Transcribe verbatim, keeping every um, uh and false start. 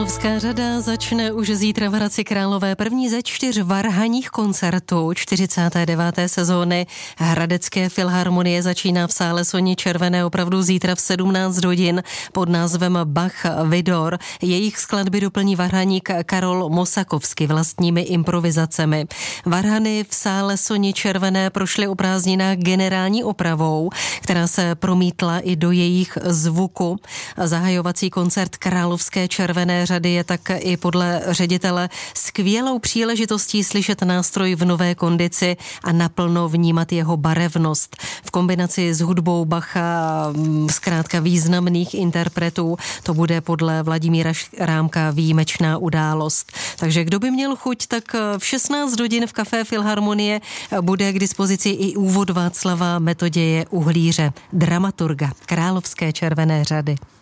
Královská řada začne už zítra v Hradci Králové první ze čtyř varhanních koncertů čtyřicáté deváté sezóny Hradecké filharmonie začíná v sále Soni Červené opravdu zítra v sedmnáct hodin pod názvem Bach Vidor. Jejich skladby doplní varhaník Karol Mosakovský vlastními improvizacemi. Varhany v sále Soni Červené prošly o prázdninách generální opravou, která se promítla i do jejich zvuku. Zahajovací koncert Královské červené řady je tak i podle ředitele skvělou příležitostí slyšet nástroj v nové kondici a naplno vnímat jeho barevnost. V kombinaci s hudbou Bacha, zkrátka významných interpretů, to bude podle Vladimíra Rámka výjimečná událost. Takže kdo by měl chuť, tak v šestnáct hodin v Café Filharmonie bude k dispozici i úvod Václava Metoděje Uhlíře, dramaturga Královské červené řady.